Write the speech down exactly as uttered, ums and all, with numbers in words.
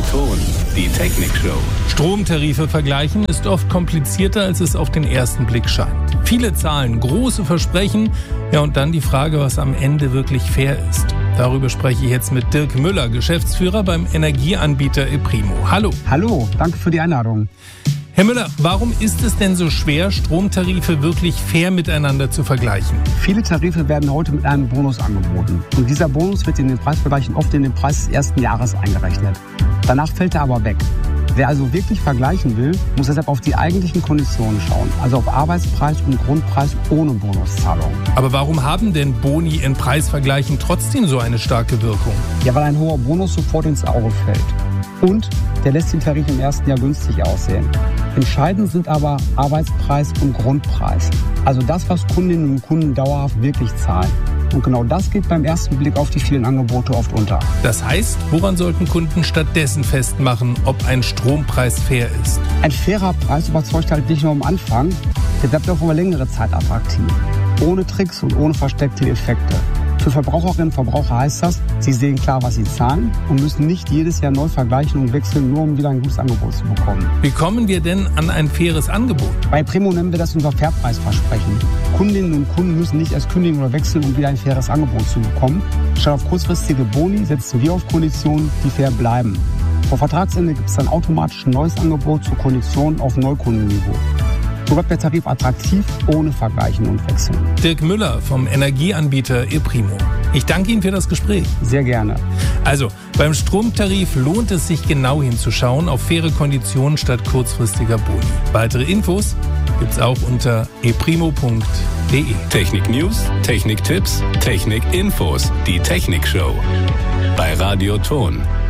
Ton, die Technikshow. Stromtarife vergleichen ist oft komplizierter, als es auf den ersten Blick scheint. Viele Zahlen, große Versprechen, ja und dann die Frage, was am Ende wirklich fair ist. Darüber spreche ich jetzt mit Dirk Müller, Geschäftsführer beim Energieanbieter ePrimo. Hallo. Hallo, danke für die Einladung. Herr Müller, warum ist es denn so schwer, Stromtarife wirklich fair miteinander zu vergleichen? Viele Tarife werden heute mit einem Bonus angeboten. Und dieser Bonus wird in den Preisvergleichen oft in den Preis des ersten Jahres eingerechnet. Danach fällt er aber weg. Wer also wirklich vergleichen will, muss deshalb auf die eigentlichen Konditionen schauen, also auf Arbeitspreis und Grundpreis ohne Bonuszahlung. Aber warum haben denn Boni in Preisvergleichen trotzdem so eine starke Wirkung? Ja, weil ein hoher Bonus sofort ins Auge fällt. Und der lässt den Tarif im ersten Jahr günstig aussehen. Entscheidend sind aber Arbeitspreis und Grundpreis. Also das, was Kundinnen und Kunden dauerhaft wirklich zahlen. Und genau das geht beim ersten Blick auf die vielen Angebote oft unter. Das heißt, woran sollten Kunden stattdessen festmachen, ob ein Strompreis fair ist? Ein fairer Preis überzeugt halt nicht nur am Anfang, der bleibt auch über längere Zeit attraktiv. Ohne Tricks und ohne versteckte Effekte. Für Verbraucherinnen und Verbraucher heißt das, sie sehen klar, was sie zahlen und müssen nicht jedes Jahr neu vergleichen und wechseln, nur um wieder ein gutes Angebot zu bekommen. Wie kommen wir denn an ein faires Angebot? Bei ePrimo nennen wir das unser Fairpreisversprechen. Kundinnen und Kunden müssen nicht erst kündigen oder wechseln, um wieder ein faires Angebot zu bekommen. Statt auf kurzfristige Boni setzen wir auf Konditionen, die fair bleiben. Vor Vertragsende gibt es dann automatisch ein neues Angebot zu Konditionen auf Neukundenniveau. So bleibt der Tarif attraktiv, ohne Vergleichen und Wechseln. Dirk Müller vom Energieanbieter ePrimo. Ich danke Ihnen für das Gespräch. Sehr gerne. Also, beim Stromtarif lohnt es sich genau hinzuschauen auf faire Konditionen statt kurzfristiger Boni. Weitere Infos gibt's auch unter eprimo punkt de. Technik News, Technik Tipps, Technik Infos, die Technikshow. Bei Radio Ton.